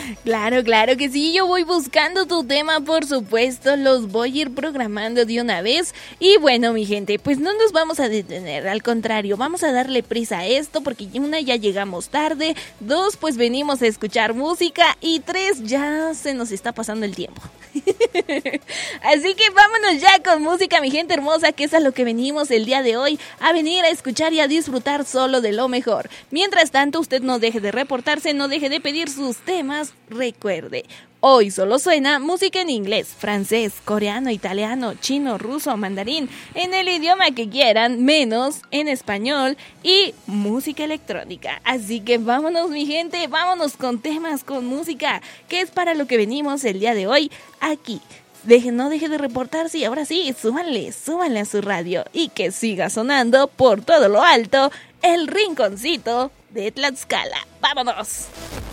Claro, claro que sí, yo voy buscando tu tema, por supuesto, los voy a ir programando de una vez. Y bueno, mi gente, pues no nos vamos a detener, al contrario, vamos a darle prisa a esto porque una, ya llegamos tarde, dos, pues venimos a escuchar música y tres, ya se nos está pasando el tiempo. Así que vámonos ya con música, mi gente hermosa, que es a lo que venimos el día de hoy, a venir a escuchar y a disfrutar solo de lo mejor. Mientras tanto, usted no deje de reportarse, no deje de pedir sus temas. Recuerde, hoy solo suena música en inglés, francés, coreano, italiano, chino, ruso, mandarín, en el idioma que quieran, menos en español y música electrónica. Así que vámonos, mi gente, vámonos con temas, con música, que es para lo que venimos el día de hoy aquí. No deje de reportarse y ahora sí, súbanle a su radio y que siga sonando por todo lo alto el rinconcito de Tlaxcala. ¡Vámonos!